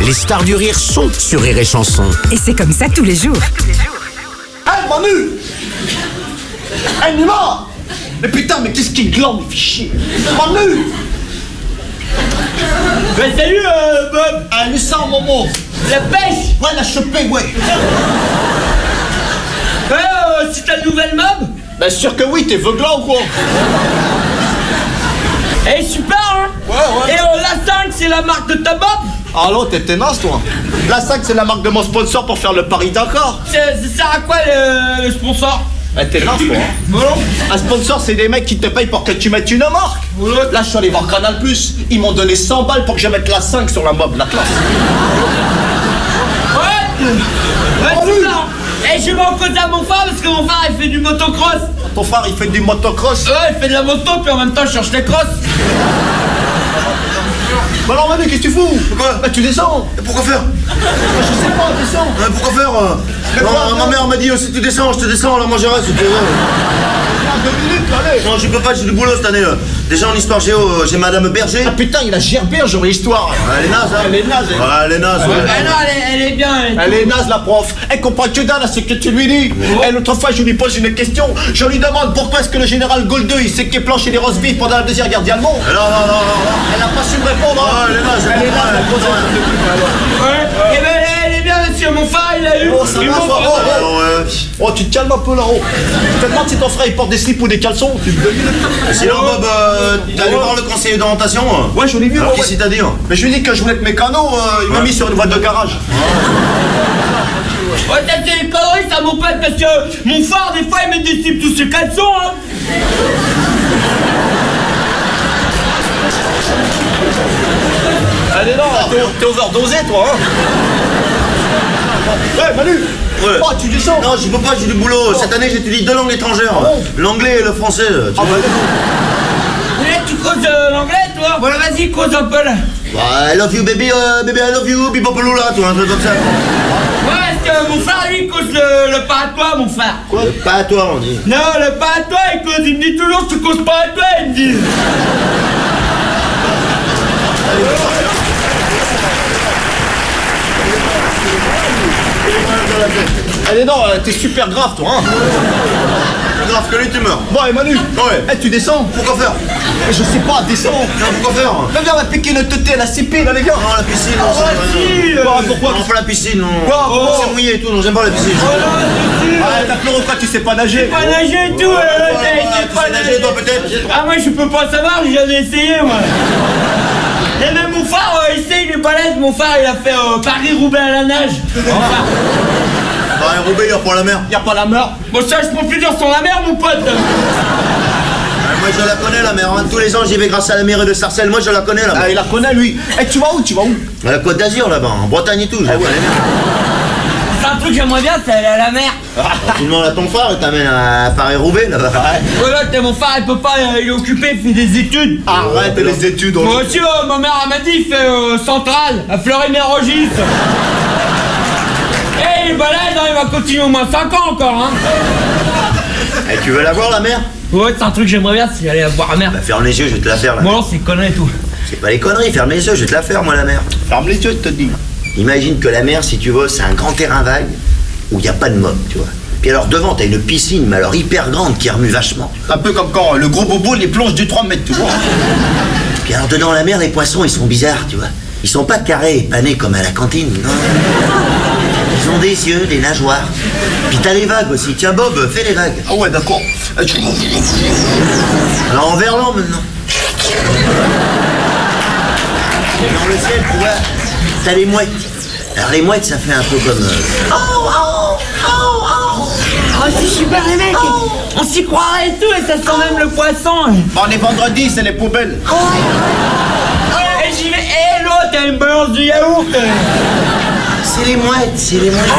Les stars du rire sont sur Rire et Chanson. Et c'est comme ça tous les jours. Hey Manu! Hey Nima! Mais putain, mais qu'est-ce qu'il glande, il fait chier! Manu! Bah salut Bob! Ah, mais ça, Momo! La pêche! Ouais, la chopée, ouais! C'est ta nouvelle mob? Ben sûr que oui, t'es veuglant ou quoi? Eh super hein! Ouais. Et la 5 c'est la marque de ta mob? Ah l'autre, t'es naze toi! La 5 c'est la marque de mon sponsor pour faire le Paris-Dakar! Ça sert à quoi le sponsor? Ben t'es naze toi! Hein. Bon. Un sponsor c'est des mecs qui te payent pour que tu mettes une marque! Là je suis allé voir Canal+, ils m'ont donné 100 balles pour que je mette la 5 sur la mob, la classe! Ouais c'est ça! Et je vais en cause à mon frère parce que mon frère il fait du motocross! Ton frère il fait du motocross? Ouais, il fait de la moto puis en même temps il cherche les crosses! Bah alors Manu, qu'est-ce que tu fous? Pourquoi? Bah tu descends! Et pourquoi faire? Bah, je sais pas, descends! Pourquoi faire? Non, ma mère m'a dit si tu descends, je te descends, alors moi je reste. 2 minutes, allez! Non, je peux pas, j'ai du boulot cette année. Déjà en histoire géo, j'ai Madame Berger. Ah putain, il a gerbé un jour l'histoire! Elle est naze, hein? Elle est naze, elle. Ouais, elle est naze, ouais. Non, elle est bien! Elle est naze la prof, elle comprend que dalle à ce que tu lui dis. Et l'autre fois je lui pose une question, je lui demande pourquoi est-ce que le général Goldeux il s'est planché les roast beef pendant la deuxième guerre d'Allemand. Non. Elle a pas su me répondre. Hein. Elle est naze, Elle est naze, elle pose Ouais! Eh ben elle est bien monsieur, mon frère il a eu! Oh ça va, oh tu te calmes un peu là-haut. Je te demande si ton frère il porte des slips ou des caleçons. Tu me devines. Sinon Bob, t'as allé voir le conseiller d'orientation? Ouais je l'ai vu. Alors qu'est-ce qu'il t'a dit? Mais je lui ai dit que je voulais être mécano, il m'a mis sur une voie de garage. Ouais, t'as des conneries ça mon pote parce que mon phare des fois il met des slips sous ses caleçons hein! Allez non, t'es overdosé toi hein. Ouais Manu. Ouais. Oh tu descends. Non, je peux pas, j'ai du boulot. Cette année j'étudie 2 langues étrangères. L'anglais et le français. Ah bah Et tu causes l'anglais toi? Voilà vas-y cause un peu là! I love you baby, baby I love you, bipopolula, toi, un truc comme ça. Ouais, parce que mon frère, lui, il cause le pas à toi, mon frère. Quoi? Pas à toi, on dit. Non, le pas à toi, il me dit toujours, tu causes pas à toi, il me dit. Allez non, t'es super grave toi hein. Plus grave que lui, tu meurs. Bon et Manu. Ouais. Eh tu descends. Pourquoi faire? Je sais pas, descends. Non, pourquoi faire? Mais viens, on va piquer notre teuté à la CP là les gars. Non, la piscine, non, Ah, si. Pourquoi? Non, pas la piscine, non. Quoi? C'est mouillé et tout, non, j'aime pas la piscine. Ah t'as pleuré quoi, tu sais pas nager. Pas nager et tout, Tu sais nager, toi, peut-être? Ah, moi, je peux pas savoir, j'ai jamais essayé, moi. Et même mon phare, il sait, il est balèze, mon phare, il a fait Paris-Roubaix à la nage. Enfin, Roubaix, il y a pas la mer. Y'a pas la mer. bon, ça, je peux plus dire sur la mer, mon pote. Moi, je la connais, la mer. Hein. Tous les ans, j'y vais grâce à la mairie de Sarcelles. Moi, je la connais, la mer. Ah il la connaît lui. Eh tu vas où? Tu vas où? À la Côte d'Azur, là-bas, en Bretagne et tout. Ah ouais. C'est un truc que j'aimerais bien, c'est aller à la mer. Tu demandes à ton frère, il t'amène à Paris-Roubaix, là-bas. Voilà, mon frère, il peut pas, il est occupé, il fait des études. Arrête les études. Moi aussi, ma mère, elle m'a dit, il fait Centrale, à Fleury-Mérogis. Eh, il est balèze, hein, il va continuer au moins 5 ans encore, hein. Eh, tu veux la voir, la mer? Ouais, c'est un truc que j'aimerais bien, c'est aller voir la mer. Bah, ferme les yeux, je vais te la faire, la Bon, mer. non, c'est connerie et tout. C'est pas les conneries, ferme les yeux, je vais te la faire, moi, la mer. Ferme les yeux, je te dis. Imagine que la mer, si tu veux, c'est un grand terrain vague où il n'y a pas de mob, tu vois. Puis alors devant, t'as une piscine, mais alors hyper grande, qui remue vachement. Un peu comme quand le gros bobo les plonge du 3 mètres, tu vois. Puis alors dedans la mer, les poissons, ils sont bizarres, tu vois. Ils sont pas carrés et panés comme à la cantine, non. Ils ont des yeux, des nageoires. Puis t'as les vagues aussi. Tiens Bob, fais les vagues. Ah ouais d'accord. Alors en verlan maintenant. Et dans le ciel, tu vois, t'as les mouettes. Alors les mouettes, ça fait un peu comme... Oh, c'est super les mecs. On s'y croirait et tout, et ça sent même le poisson. On est vendredi, c'est les poubelles. Et j'y vais, et l'autre, elle me balance du yaourt. C'est les mouettes, c'est les mouettes.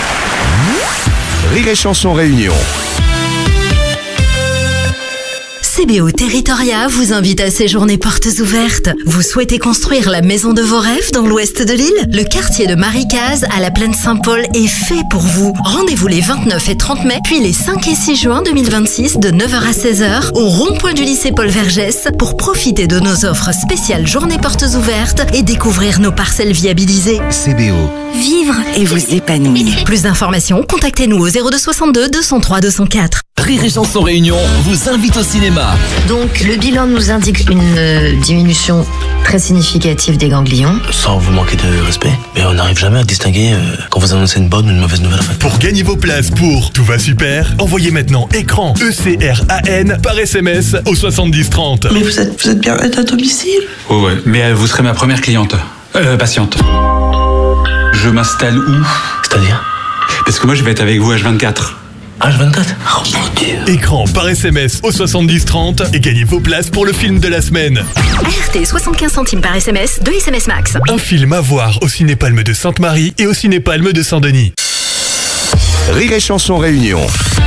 Rire et Chanson Réunion. CBO Territoria vous invite à séjourner portes ouvertes. Vous souhaitez construire la maison de vos rêves dans l'ouest de l'île? Le quartier de Maricaz à la plaine Saint-Paul est fait pour vous. Rendez-vous les 29 et 30 mai, puis les 5 et 6 juin 2026 de 9h à 16h au rond-point du lycée Paul Vergès pour profiter de nos offres spéciales journée portes ouvertes et découvrir nos parcelles viabilisées. CBO. Vivre et vous épanouir. Plus d'informations, contactez-nous au 02 62 203 204. Rire et Chanson Réunion vous invite au cinéma. Donc le bilan nous indique une diminution très significative des ganglions. Sans vous manquer de respect, mais on n'arrive jamais à distinguer quand vous annoncez une bonne ou une mauvaise nouvelle en fait. Pour gagner vos places pour Tout va super, envoyez maintenant écran ECRAN par SMS au 70 30. Mais vous êtes bien à domicile? Ouais, mais vous serez ma première cliente. Patiente. Je m'installe où? C'est-à-dire? Parce que moi je vais être avec vous H24. H24? Oh mon Dieu. Écran par SMS au 70 30 et gagnez vos places pour le film de la semaine. RT 75 centimes par SMS, 2 SMS max. Un film à voir au Ciné-Palme de Sainte-Marie et au Ciné-Palme de Saint-Denis. Rire et Chanson Réunion.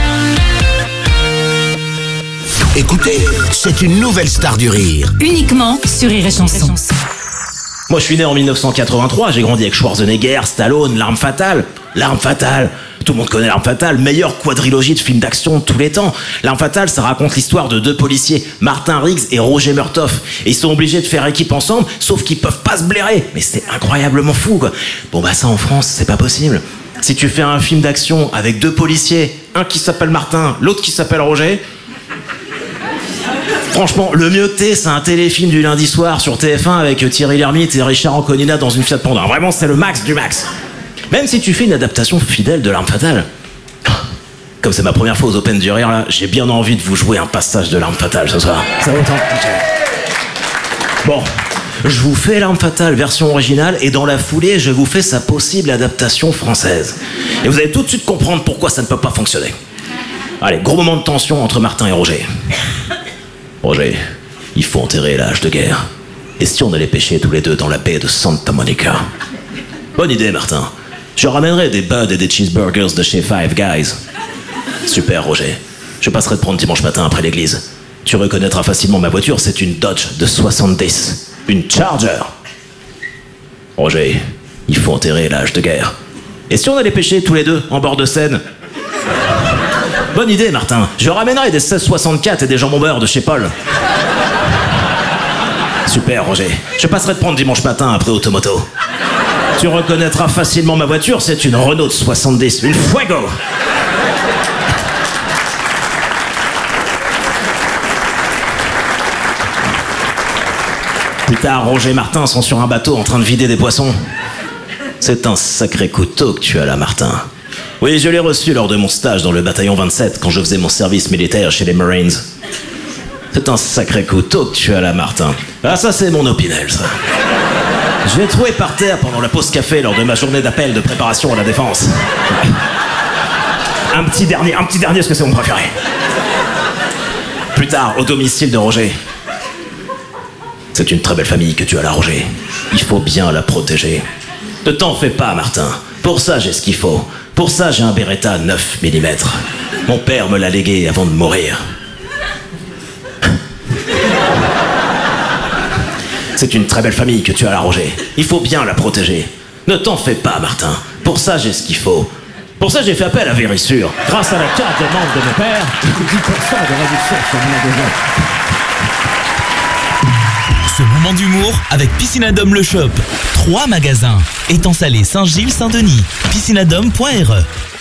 Écoutez, c'est une nouvelle star du rire. Uniquement sur Rire et Chanson. Moi, je suis né en 1983, j'ai grandi avec Schwarzenegger, Stallone, L'Arme Fatale. L'Arme Fatale, tout le monde connaît L'Arme Fatale, meilleure quadrilogie de films d'action de tous les temps. L'Arme Fatale, ça raconte l'histoire de deux policiers, Martin Riggs et Roger Murtaugh. Et ils sont obligés de faire équipe ensemble, sauf qu'ils peuvent pas se blairer. Mais c'est incroyablement fou, quoi. Bon, bah ça, en France, c'est pas possible. Si tu fais un film d'action avec deux policiers, un qui s'appelle Martin, l'autre qui s'appelle Roger... Franchement, le mieux que t'es, c'est un téléfilm du lundi soir sur TF1 avec Thierry Lhermitte et Richard Anconina dans une Fiat Panda. Vraiment, c'est le max du max. Même si tu fais une adaptation fidèle de L'Arme Fatale. Comme c'est ma première fois aux Open du Rire, là, j'ai bien envie de vous jouer un passage de L'Arme Fatale ce soir. Ça va autant. Bon, je vous fais L'Arme Fatale version originale et dans la foulée, je vous fais sa possible adaptation française. Et vous allez tout de suite comprendre pourquoi ça ne peut pas fonctionner. Allez, gros moment de tension entre Martin et Roger. Roger, il faut enterrer l'âge de guerre. Et si on allait pêcher tous les deux dans la baie de Santa Monica? Bonne idée, Martin. Je ramènerai des buds et des cheeseburgers de chez Five Guys. Super, Roger. Je passerai te prendre dimanche matin après l'église. Tu reconnaîtras facilement ma voiture, c'est une Dodge de 70. Une Charger. Roger, il faut enterrer l'âge de guerre. Et si on allait pêcher tous les deux en bord de Seine? Bonne idée, Martin. Je ramènerai des 1664 et des jambons beurre de chez Paul. Super, Roger. Je passerai te prendre dimanche matin après Automoto. Tu reconnaîtras facilement ma voiture, c'est une Renault de 70, une Fuego. Plus tard, Roger et Martin sont sur un bateau en train de vider des poissons. C'est un sacré couteau que tu as là, Martin. Oui, je l'ai reçu lors de mon stage dans le bataillon 27 quand je faisais mon service militaire chez les Marines. C'est un sacré couteau que tu as là, Martin. Ah, ça c'est mon Opinel, ça. Je l'ai trouvé par terre pendant la pause café lors de ma journée d'appel de préparation à la défense. Un petit dernier, parce que c'est mon préféré. Plus tard, au domicile de Roger. C'est une très belle famille que tu as là, Roger. Il faut bien la protéger. Ne t'en fais pas, Martin. Pour ça, j'ai ce qu'il faut. Pour ça, j'ai un Beretta 9 mm. Mon père me l'a légué avant de mourir. C'est une très belle famille que tu as là, Roger. Il faut bien la protéger. Ne t'en fais pas, Martin. Pour ça, j'ai ce qu'il faut. Pour ça, j'ai fait appel à Vérissure. Grâce à la carte de membre de mon père, 10% de réduction sur mon adhésion. Ce moment d'humour avec Piscinadome Le Shop. 3 magasins. Étang Salé, Saint-Gilles, Saint-Denis. Piscinadome.re